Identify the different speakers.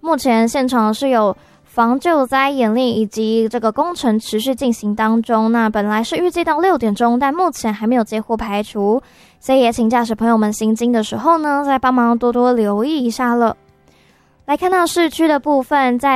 Speaker 1: 目前现场是有防救灾演练以及这个工程持续进行当中，那本来是预计到6点钟，但目前还没有接获排除，所以也请驾驶朋友们行经的时候呢，再帮忙多多留意一下了。来看到市区的部分，在